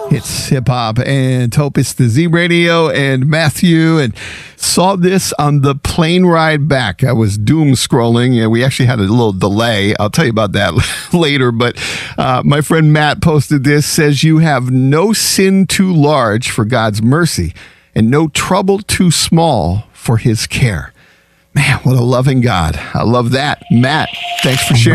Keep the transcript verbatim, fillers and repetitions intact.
It's hip hop and Topus the Z Radio and Matthew, and saw this on the plane ride back. I was doom scrolling and we actually had a little delay. I'll tell you about that later. But uh, my friend Matt posted this, says you have no sin too large for God's mercy and no trouble too small for his care. Man, what a loving God. I love that. Matt, thanks for sharing.